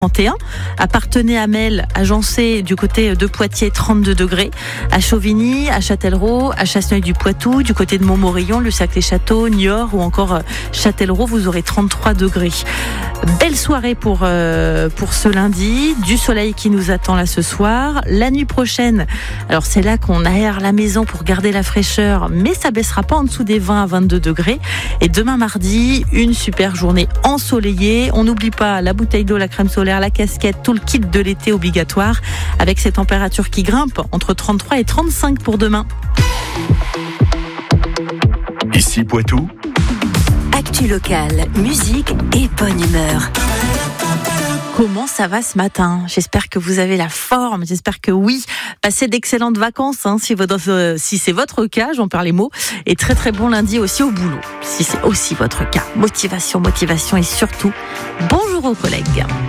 31. À Parthenay-Hamel, à Jancé, du côté de Poitiers, 32 degrés. À Chauvigny, à Châtellerault, à Chasseneuil-du-Poitou, du côté de Montmorillon, le Saclay-Château, Niort ou encore Châtellerault, vous aurez 33 degrés. Belle soirée pour ce lundi. Du soleil qui nous attend là ce soir. La nuit prochaine, alors c'est là qu'on aère la maison pour garder la fraîcheur, mais ça baissera pas en dessous des 20 à 22 degrés. Et demain mardi, une super journée ensoleillée. On n'oublie pas la bouteille d'eau, la crème solaire, la casquette, tout le kit de l'été obligatoire, avec ces températures qui grimpent entre 33 et 35 pour demain. Ici Poitou. Actu locale, musique et bonne humeur. Comment ça va ce matin ? J'espère que vous avez la forme, j'espère que oui. Passez d'excellentes vacances, si c'est votre cas, j'en perds les mots. Et très très bon lundi aussi au boulot, si c'est aussi votre cas. Motivation et surtout, bonjour aux collègues.